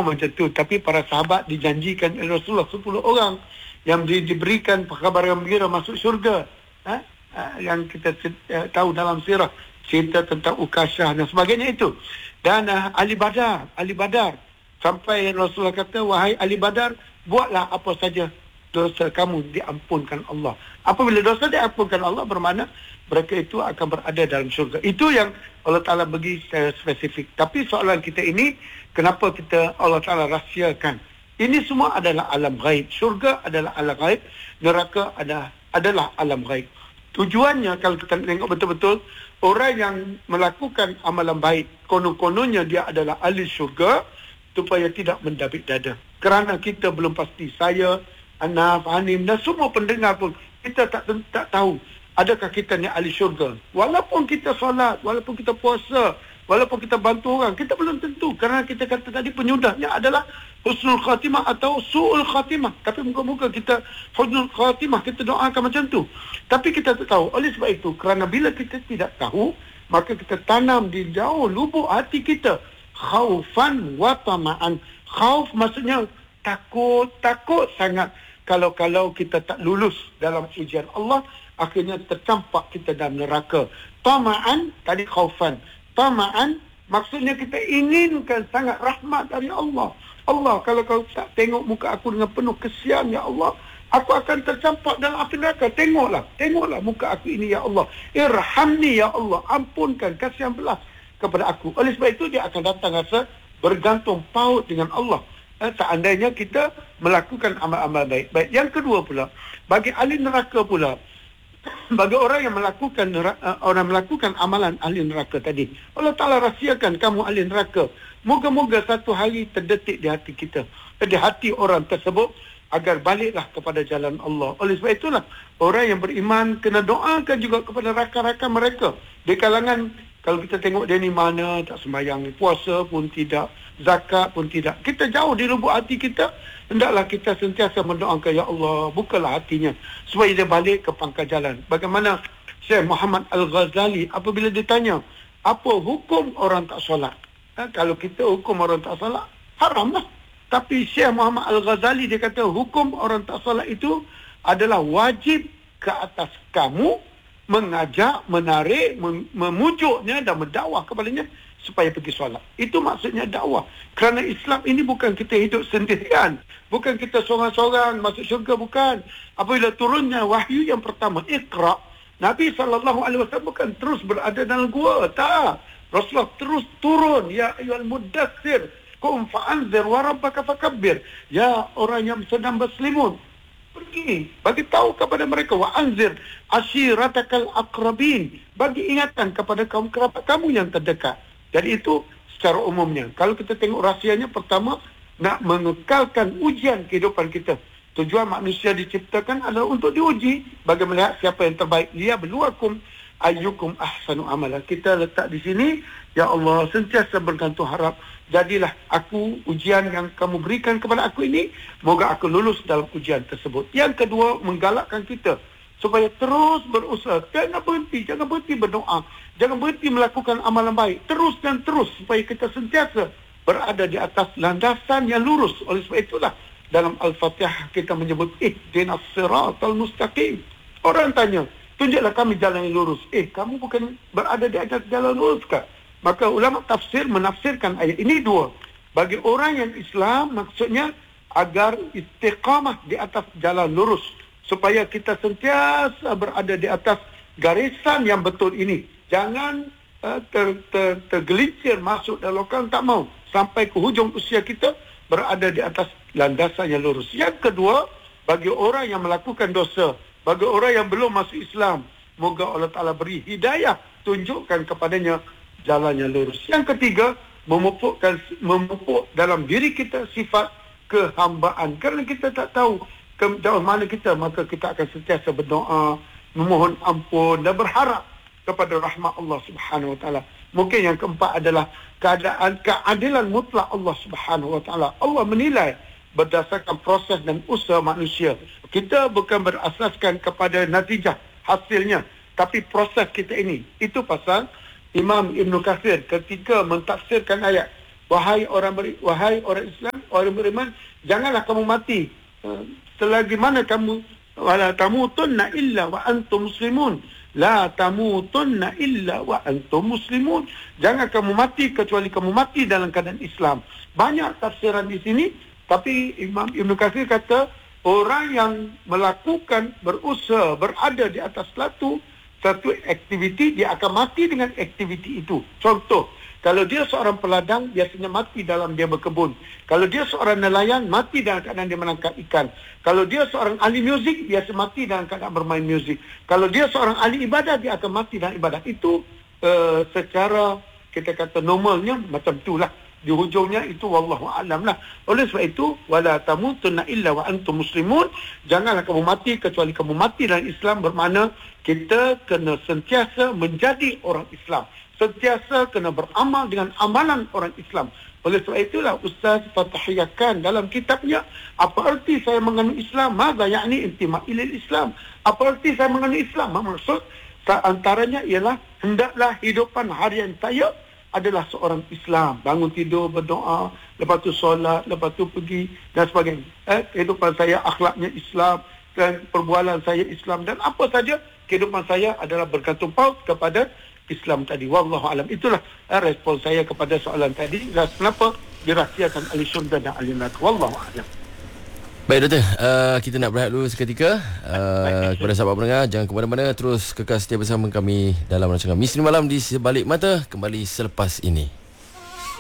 semua macam tu. Tapi para sahabat dijanjikan oleh Rasulullah 10 orang yang diberikan kabar gembira masuk syurga. Yang kita tahu dalam sirah, cerita tentang Ukasyah dan sebagainya itu. Dan Ali Badar, sampai Rasulullah kata, wahai Ali Badar, buatlah apa saja, dosa kamu diampunkan Allah. Apabila dosa diampunkan Allah, bermakna mereka itu akan berada dalam syurga. Itu yang Allah Ta'ala bagi secara spesifik. Tapi soalan kita ini, kenapa kita Allah Ta'ala rahsiakan? Ini semua adalah alam ghaib. Syurga adalah alam ghaib, neraka adalah alam ghaib. Tujuannya, kalau kita tengok betul-betul, orang yang melakukan amalan baik, konon-kononnya dia adalah ahli syurga, supaya tidak mendabik dada. Kerana kita belum pasti, saya, Anaf, Hanim dan semua pendengar pun, kita tak tahu adakah kita ni ahli syurga. Walaupun kita solat, walaupun kita puasa, walaupun kita bantu orang, kita belum tentu. Kerana kita kata tadi penyudahnya adalah husnul khatimah atau su'ul khatimah. Tapi muka-muka kita husnul khatimah, kita doakan macam tu. Tapi kita tak tahu. Oleh sebab itu, kerana bila kita tidak tahu, maka kita tanam di jauh lubuk hati kita khaufan wa tama'an. Khauf maksudnya takut sangat. Kalau kita tak lulus dalam ujian Allah, akhirnya tercampak kita dalam neraka. Tama'an, tadi khaufan. Tama'an, maksudnya kita inginkan sangat rahmat dari Allah. Allah, kalau kau tak tengok muka aku dengan penuh kesian, ya Allah, aku akan tercampak dalam api neraka. Tengoklah muka aku ini, ya Allah. Irhamni, ya Allah. Ampunkan, kasihan belas kepada aku. Oleh sebab itu, dia akan datang rasa bergantung paut dengan Allah. Seandainya kita melakukan amal-amal baik. Yang kedua pula, bagi ahli neraka pula, bagi orang yang melakukan amalan ahli neraka tadi, Allah Ta'ala rahsiakan kamu ahli neraka. Moga-moga satu hari terdetik di hati kita, di hati orang tersebut, agar baliklah kepada jalan Allah. Oleh sebab itulah, orang yang beriman kena doakan juga kepada rakan-rakan mereka. Di kalangan, kalau kita tengok dia ni mana, tak sembahyang, puasa pun tidak, zakat pun tidak. Kita jauh di lubuk hati kita, hendaklah kita sentiasa mendoakan, ya Allah, bukalah hatinya supaya dia balik ke pangkal jalan. Bagaimana Syekh Muhammad Al-Ghazali apabila ditanya, apa hukum orang tak solat? Kalau kita hukum orang tak solat, haram lah. Tapi Syekh Muhammad Al-Ghazali dia kata, hukum orang tak solat itu adalah wajib ke atas kamu mengajak, menarik, memujuknya dan mendakwah kepadanya supaya pergi solat. Itu maksudnya dakwah. Kerana Islam ini bukan kita hidup sendirian. Bukan kita seorang-seorang masuk syurga, bukan. Apabila turunnya wahyu yang pertama, Iqra', Nabi SAW bukan terus berada dalam gua. Tak. Rasulullah terus turun. Ya ayyuhal muddathir, qum fa'anzir wa rabbaka fakabbir. Ya orang yang sedang berselimut, pergi, bagi tahu kepada mereka, wa anzir ashiratakal aqrabin, bagi ingatan kepada kaum kerabat kamu yang terdekat. Jadi itu secara umumnya. Kalau kita tengok rahsianya, pertama, nak mengekalkan ujian kehidupan kita. Tujuan manusia diciptakan adalah untuk diuji, bagi melihat siapa yang terbaik. Liyabluwakum ayyukum ahsanu amala. Kita letak di sini, ya Allah, sentiasa bergantung harap, jadilah aku ujian yang kamu berikan kepada aku ini, moga aku lulus dalam ujian tersebut. Yang kedua, menggalakkan kita supaya terus berusaha. Jangan berhenti berdoa. Jangan berhenti melakukan amalan baik. Terus dan terus supaya kita sentiasa berada di atas landasan yang lurus. Oleh sebab itulah dalam Al-Fatihah kita menyebut ihdinas siratal mustaqim. Orang tanya, tunjuklah kami jalan yang lurus. Kamu bukan berada di atas jalan lurus kah? Maka ulama tafsir menafsirkan ayat ini dua. Bagi orang yang Islam, maksudnya agar istiqamah di atas jalan lurus, supaya kita sentiasa berada di atas garisan yang betul ini. Jangan tergelincir masuk dalam lokal, tak mau. Sampai ke hujung usia kita berada di atas landasan yang lurus. Yang kedua, bagi orang yang melakukan dosa, bagi orang yang belum masuk Islam, moga Allah Ta'ala beri hidayah, tunjukkan kepadanya jalan yang lurus. Yang ketiga, memupuk dalam diri kita sifat kehambaan. Kerana kita tak tahu jauh mana kita, maka kita akan sentiasa berdoa, memohon ampun dan berharap kepada rahmat Allah Subhanahu Wa Taala. Mungkin yang keempat adalah keadilan mutlak Allah Subhanahu Wa Taala. Allah menilai berdasarkan proses dan usaha manusia. Kita bukan berasaskan kepada natijah hasilnya, tapi proses kita ini. Itu pasal Imam Ibn Kathir ketika mentafsirkan ayat, wahai orang Islam, orang beriman, janganlah kamu mati selagi mana kamu wala tamutunna illa wa antum muslimun. La tamutunna illa wa antum muslimun. Jangan kamu mati kecuali kamu mati dalam keadaan Islam. Banyak tafsiran di sini, tapi Imam Ibn Katsir kata orang yang melakukan, berusaha, berada di atas satu aktiviti, dia akan mati dengan aktiviti itu. Contoh, kalau dia seorang peladang, biasanya mati dalam dia berkebun. Kalau dia seorang nelayan, mati dalam keadaan dia menangkap ikan. Kalau dia seorang ahli muzik, biasa mati dalam keadaan bermain muzik. Kalau dia seorang ahli ibadah, dia akan mati dalam ibadah. Itu secara kita kata normalnya macam itulah. Di hujungnya itu wallahu a'lam lah. Oleh sebab itu, wala tamutunna illa wa antum muslimun. Janganlah kamu mati kecuali kamu mati dalam Islam, bermakna kita kena sentiasa menjadi orang Islam. Sentiasa kena beramal dengan amalan orang Islam. Oleh sebab itulah Ustaz fatahiyahkan dalam kitabnya, apa arti saya menganut Islam? Mada yakni intima' ilal Islam? Apa arti saya menganut Islam? Maksud antaranya ialah hendaklah hidupan harian saya adalah seorang Islam. Bangun tidur, berdoa, lepas tu solat, lepas tu pergi dan sebagainya. Kehidupan saya akhlaknya Islam, dan perbualan saya Islam, dan apa saja kehidupan saya adalah bergantung paut kepada Islam tadi. Wallahu alam. Itulah respon saya kepada soalan tadi. Dan kenapa dirahsiakan ahli syurga dan ahli neraka. Wallahu alam. Baik doktor, kita nak berehat dulu seketika. Kepada sahabat pendengar, jangan ke mana-mana, terus kekal setia bersama kami dalam rancangan Misteri Malam di Sebalik Mata, kembali selepas ini.